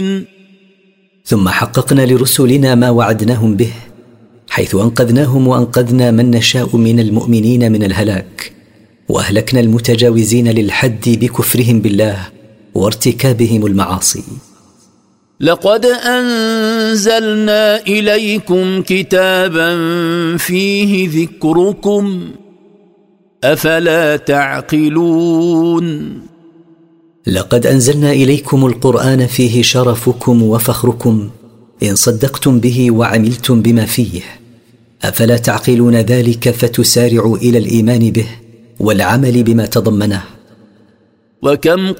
ثم حققنا لرسلنا ما وعدناهم به، حيث أنقذناهم وأنقذنا من نشاء من المؤمنين من الهلاك، وأهلكنا المتجاوزين للحد بكفرهم بالله وارتكابهم المعاصي. لقد أنزلنا إليكم كتابا فيه ذكركم أفلا تعقلون. لقد أنزلنا إليكم القرآن فيه شرفكم وفخركم إن صدقتم به وعملتم بما فيه، أفلا تعقلون ذلك فتسارعوا إلى الإيمان به والعمل بما تضمنه. وكم